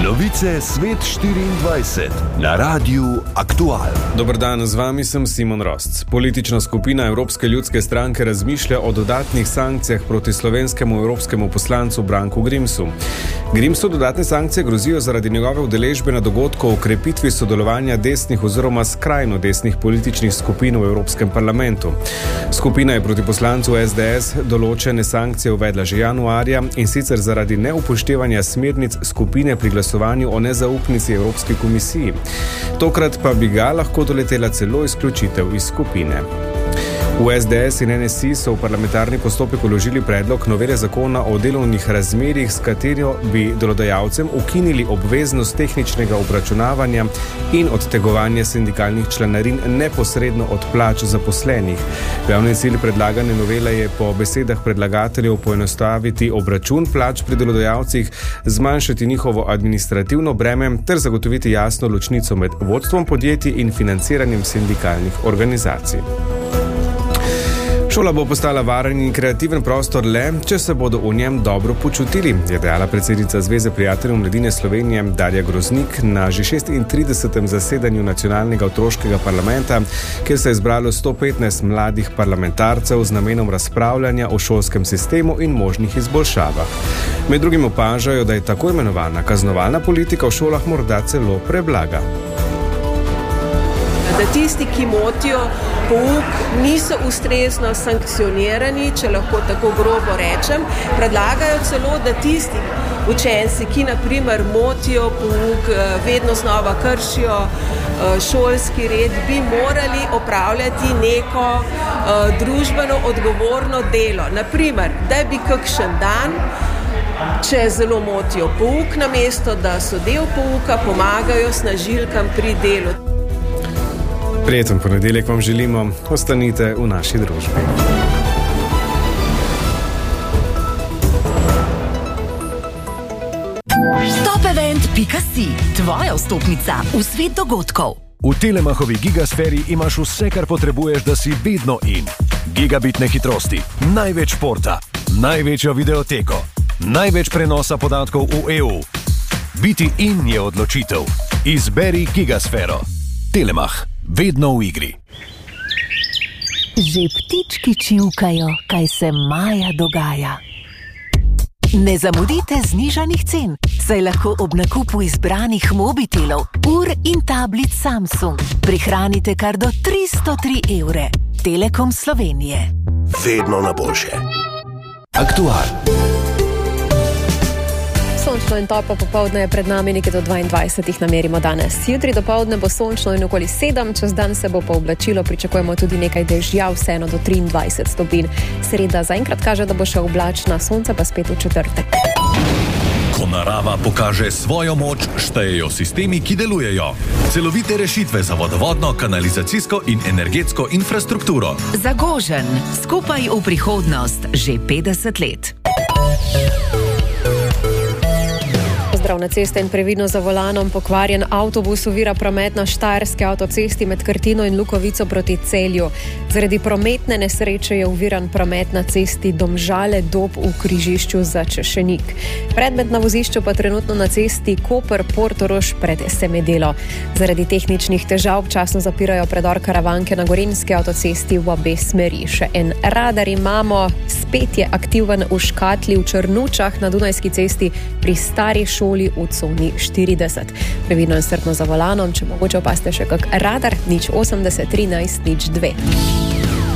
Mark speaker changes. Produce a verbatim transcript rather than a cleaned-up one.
Speaker 1: Novice Svet štiriindvajset na Radiu Aktual.
Speaker 2: Dober dan, z vami sem Simon Rosc. Politična skupina Evropske ljudske stranke razmišlja o dodatnih sankcijah proti slovenskemu evropskemu poslancu Branku Grimsu. Grimsu dodatne sankcije grozijo zaradi njegove udeležbe na dogodku o krepitvi sodelovanja desnih oziroma skrajno desnih političnih skupin v Evropskem parlamentu. Skupina je proti poslancu S D S določene sankcije uvedla že januarja, in sicer zaradi neupoštevanja smernic skupine pri glasovanju o nezaupnici Evropski komisiji. Tokrat pa bi ga lahko doletela celo izključitev iz skupine. V S D S in N S I so v parlamentarni postopek vložili predlog novele zakona o delovnih razmerjih, s katero bi delodajalcem ukinili obveznost tehničnega obračunavanja in odtegovanja sindikalnih članarin neposredno od plač zaposlenih. Glavni cilj predlagane novele je po besedah predlagateljev poenostaviti obračun plač pri delodajalcih, zmanjšati njihovo administrativno breme ter zagotoviti jasno ločnico med vodstvom podjetij in financiranjem sindikalnih organizacij. Šola bo postala varen in kreativen prostor le, če se bodo v njem dobro počutili, je dejala predsednica Zveze prijateljev mladine Slovenije Darja Groznik na že šestintridesetem zasedanju nacionalnega otroškega parlamenta, kjer se je zbralo sto petnajst mladih parlamentarcev z namenom razpravljanja o šolskem sistemu in možnih izboljšavah. Med drugim opažajo, da je tako imenovana kaznovalna politika v šolah morda celo preblaga.
Speaker 3: Da tisti, ki motijo pouk, niso ustrezno sankcionirani, če lahko tako grobo rečem. Predlagajo celo, da tisti učenci, ki na primer motijo pouk, vedno znova kršijo šolski red, bi morali opravljati neko družbeno odgovorno delo. Na primer, da bi kakšen dan, če zelo motijo pouk, namesto da so del pouka, pomagajo snažilkam pri delu.
Speaker 2: Prijeten ponedeljek vam želimo, ostanite v naši družbi.
Speaker 4: Topevent pika si, tvoja vstopnica v svet dogodkov.
Speaker 5: V Telemachovi Gigasferi imaš vse, kar potrebuješ, da si vedno in. Gigabitne hitrosti, največ športa, največjo videoteko, največ prenosa podatkov v E U. Biti in je odločitev. Izberi Gigasfero. Telemach. Vedno v igri.
Speaker 4: Že ptički čivkajo, kaj se maja dogaja. Ne zamudite znižanih cen, saj lahko ob nakupu izbranih mobitelov, ur in tablic Samsung prihranite kar do tristo tri evre. Telekom Slovenije.
Speaker 1: Vedno na boljše. Aktual.
Speaker 6: Sončno in toplo popoldne je pred nami, nekaj do dvaindvajsetih namerimo danes. Jutri dopoldne bo sončno in okoli sedem, čez dan se bo pooblačilo, pričakujemo tudi nekaj dežja, vseeno do triindvajset stopinj. Sreda zaenkrat kaže, da bo še oblačna, sonce pa spet v četrtek.
Speaker 7: Ko narava pokaže svojo moč, štejejo sistemi, ki delujejo. Celovite rešitve za vodovodno, kanalizacijsko in energetsko infrastrukturo.
Speaker 4: Zagožen, skupaj v prihodnost, že petdeset let.
Speaker 6: Zdravne ceste in previdno za volanom, pokvarjen avtobus ovira promet na štajerski avtocesti med Krtino in Lukovico proti Celju. Zaradi prometne nesreče je oviran promet na cesti Domžale-Dob v križišču za Češenik. Predmet na vozišču pa trenutno na cesti Koper-Portorož pred Semedelo. Zaradi tehničnih težav občasno zapirajo predor Karavanke na Gorenjski avtocesti v obe smeri. Še en radar imamo, spet je aktiven v Škatli v Črnučah na Dunajski cesti pri stari šoli v coni štirideset. Previdno in strpno za volanom, če mogoče opazite še kak radar, nič osemdeset trinajst nič dve.